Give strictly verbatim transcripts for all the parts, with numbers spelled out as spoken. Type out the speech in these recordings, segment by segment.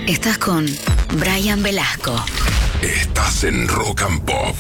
Estás con Brian Velasco. Estás en Rock and Pop.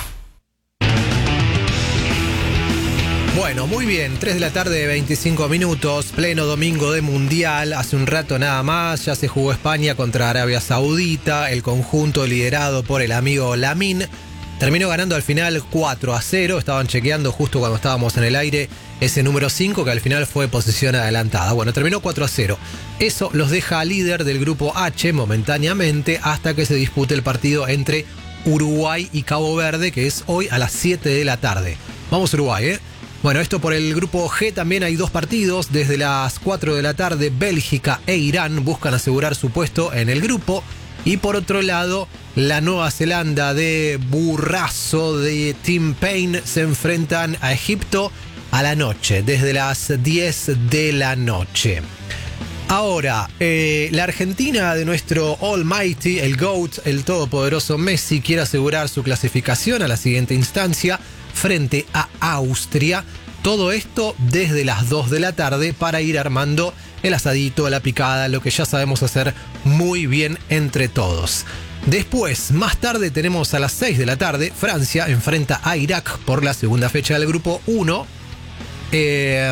Bueno, muy bien, tres de la tarde, veinticinco minutos, pleno domingo de Mundial. Hace un rato nada más, ya se jugó España contra Arabia Saudita. El conjunto liderado por el amigo Lamine terminó ganando al final cuatro a cero. Estaban chequeando justo cuando estábamos en el aire ese número cinco, que al final fue posición adelantada. Bueno, terminó cuatro a cero. Eso los deja líder del grupo H momentáneamente hasta que se dispute el partido entre Uruguay y Cabo Verde, que es hoy a las siete de la tarde. Vamos Uruguay, ¿eh? Bueno, esto por el grupo G también hay dos partidos. Desde las cuatro de la tarde, Bélgica e Irán buscan asegurar su puesto en el grupo. Y por otro lado, la Nueva Zelanda de Burrazo de Tim Payne se enfrentan a Egipto a la noche, desde las diez de la noche. Ahora, eh, la Argentina de nuestro Almighty, el GOAT, el todopoderoso Messi, quiere asegurar su clasificación a la siguiente instancia frente a Austria. Todo esto desde las dos de la tarde para ir armando el asadito, la picada, lo que ya sabemos hacer muy bien entre todos. Después, más tarde tenemos a las seis de la tarde, Francia enfrenta a Irak por la segunda fecha del grupo uno. Eh,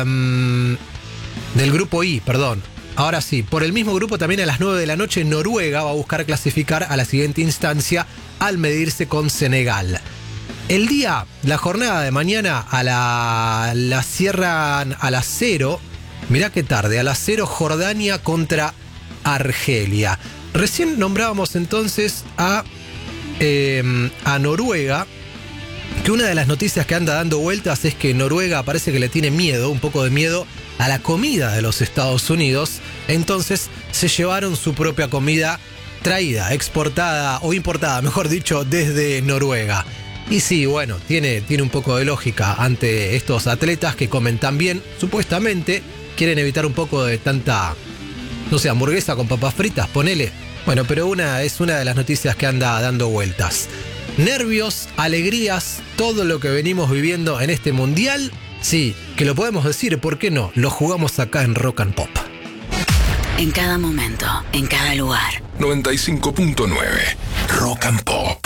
del grupo I, perdón. Ahora sí, por el mismo grupo también a las nueve de la noche, Noruega va a buscar clasificar a la siguiente instancia al medirse con Senegal. El día, la jornada de mañana a la, la cierran a las cero. Mirá qué tarde, a las cero Jordania contra Argelia. Recién nombrábamos entonces a, eh, a Noruega, que una de las noticias que anda dando vueltas es que Noruega parece que le tiene miedo, un poco de miedo a la comida de los Estados Unidos. Entonces se llevaron su propia comida traída, exportada o importada, mejor dicho, desde Noruega. Y sí, bueno, tiene, tiene un poco de lógica ante estos atletas que comen tan bien, supuestamente quieren evitar un poco de tanta, no sé, hamburguesa con papas fritas, ponele. Bueno, pero una es una de las noticias que anda dando vueltas. Nervios, alegrías, todo lo que venimos viviendo en este mundial, sí, que lo podemos decir, ¿por qué no? Lo jugamos acá en Rock and Pop. En cada momento, en cada lugar. noventa y cinco punto nueve Rock and Pop.